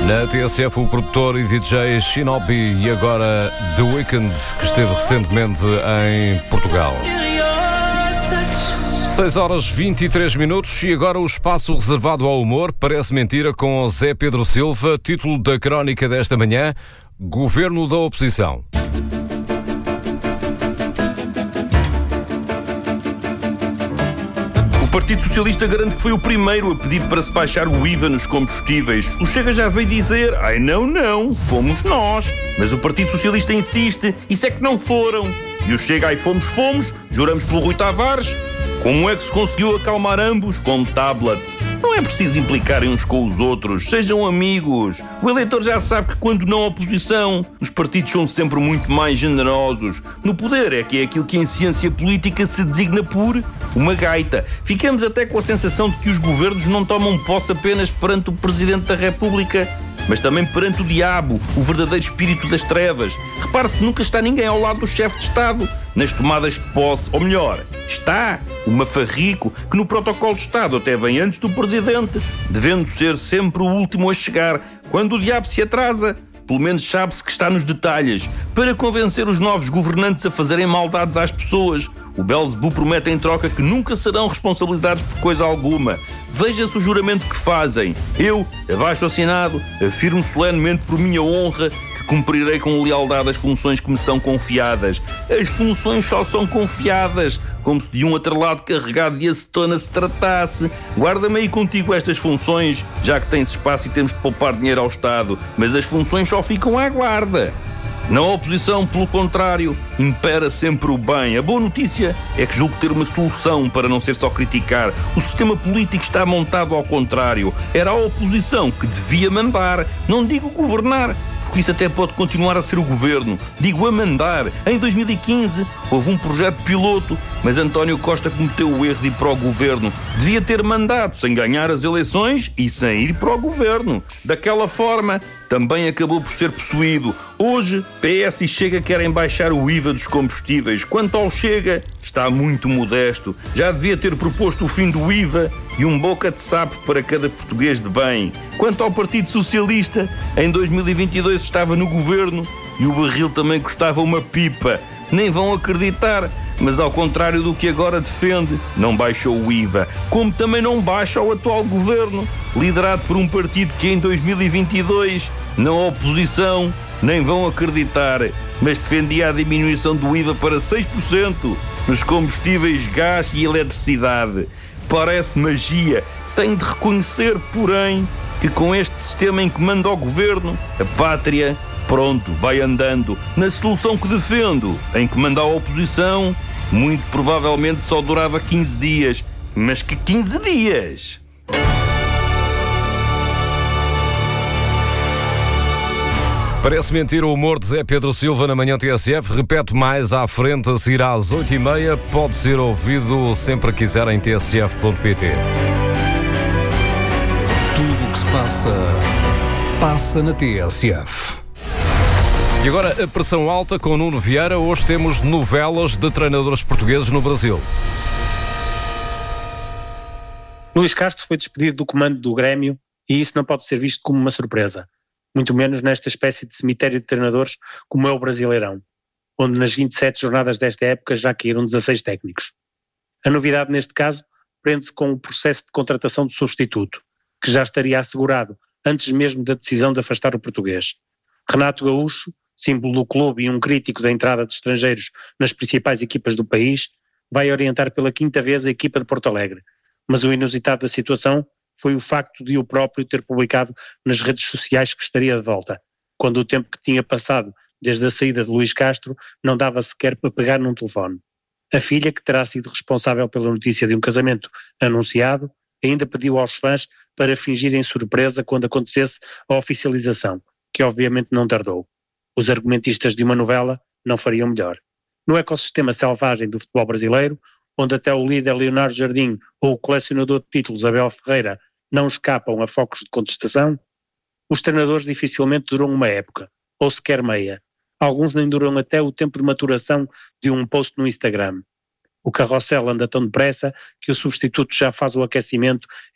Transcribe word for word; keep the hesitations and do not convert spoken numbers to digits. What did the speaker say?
Na T S F, o produtor e D J Shinobi e agora The Weeknd, que esteve recentemente em Portugal. seis horas e vinte e três minutos e agora o espaço reservado ao humor. Parece mentira com Zé Pedro Silva. Título da crónica desta manhã: Governo da Oposição. O Partido Socialista garante que foi o primeiro a pedir para se baixar o I V A nos combustíveis. O Chega já veio dizer: ai não, não, fomos nós. Mas o Partido Socialista insiste: isso é que não foram. E o Chega: ai fomos, fomos, juramos pelo Rui Tavares. Como é que se conseguiu acalmar ambos? Com tablets. Não é preciso implicarem uns com os outros. Sejam amigos. O eleitor já sabe que quando não oposição, os partidos são sempre muito mais generosos. No poder é que é aquilo que em ciência política se designa por uma gaita. Ficamos até com a sensação de que os governos não tomam posse apenas perante o Presidente da República, mas também perante o diabo, o verdadeiro espírito das trevas. Repare-se que nunca está ninguém ao lado do chefe de Estado nas tomadas de posse. Ou melhor, está o mafarrico, que no protocolo de Estado até vem antes do Presidente, devendo ser sempre o último a chegar. Quando o diabo se atrasa, pelo menos sabe-se que está nos detalhes, para convencer os novos governantes a fazerem maldades às pessoas. O Belzebu promete em troca que nunca serão responsabilizados por coisa alguma. Veja-se o juramento que fazem. Eu, abaixo assinado, afirmo solenemente por minha honra que cumprirei com lealdade as funções que me são confiadas. As funções só são confiadas, como se de um atrelado carregado de acetona se tratasse. Guarda-me aí contigo estas funções, já que tens espaço e temos de poupar dinheiro ao Estado, mas as funções só ficam à guarda. Na oposição, pelo contrário, impera sempre o bem. A boa notícia é que julgo ter uma solução para não ser só criticar. O sistema político está montado ao contrário. Era a oposição que devia mandar, não digo governar, porque isso até pode continuar a ser o governo. Digo a mandar. Em dois mil e quinze houve um projeto piloto, mas António Costa cometeu o erro de ir para o governo. Devia ter mandado sem ganhar as eleições e sem ir para o governo. Daquela forma, também acabou por ser possuído. Hoje, P S e Chega querem baixar o I V A dos combustíveis. Quanto ao Chega, está muito modesto. Já devia ter proposto o fim do I V A e um boca de sapo para cada português de bem. Quanto ao Partido Socialista, em dois mil e vinte e dois estava no governo e o barril também custava uma pipa. Nem vão acreditar, mas ao contrário do que agora defende, não baixou o I V A. Como também não baixa o atual governo, liderado por um partido que em dois mil e vinte e dois, na oposição, nem vão acreditar, mas defendia a diminuição do I V A para seis por cento nos combustíveis, gás e eletricidade. Parece magia. Tenho de reconhecer, porém, que com este sistema em que manda o governo, a pátria, pronto, vai andando. Na solução que defendo, em que manda a oposição, muito provavelmente só durava quinze dias. Mas que quinze dias! Parece mentira o humor de Zé Pedro Silva na manhã T S F. Repete mais à frente, a seguir às oito e meia. Pode ser ouvido sempre que quiser em t s f ponto p t. Tudo o que se passa, passa na T S F. E agora a pressão alta com Nuno Vieira. Hoje temos novelas de treinadores portugueses no Brasil. Luís Castro foi despedido do comando do Grêmio e isso não pode ser visto como uma surpresa. Muito menos nesta espécie de cemitério de treinadores como é o Brasileirão, onde nas vinte e sete jornadas desta época já caíram dezasseis técnicos. A novidade neste caso prende-se com o processo de contratação do substituto, que já estaria assegurado antes mesmo da decisão de afastar o português. Renato Gaúcho, símbolo do clube e um crítico da entrada de estrangeiros nas principais equipas do país, vai orientar pela quinta vez a equipa de Porto Alegre, mas o inusitado da situação foi o facto de o próprio ter publicado nas redes sociais que estaria de volta, quando o tempo que tinha passado desde a saída de Luís Castro não dava sequer para pegar num telefone. A filha, que terá sido responsável pela notícia de um casamento anunciado, ainda pediu aos fãs para fingirem surpresa quando acontecesse a oficialização, que obviamente não tardou. Os argumentistas de uma novela não fariam melhor. No ecossistema selvagem do futebol brasileiro, onde até o líder Leonardo Jardim ou o colecionador de títulos Abel Ferreira não escapam a focos de contestação, os treinadores dificilmente duram uma época, ou sequer meia. Alguns nem duram até o tempo de maturação de um post no Instagram. O carrossel anda tão depressa que o substituto já faz o aquecimento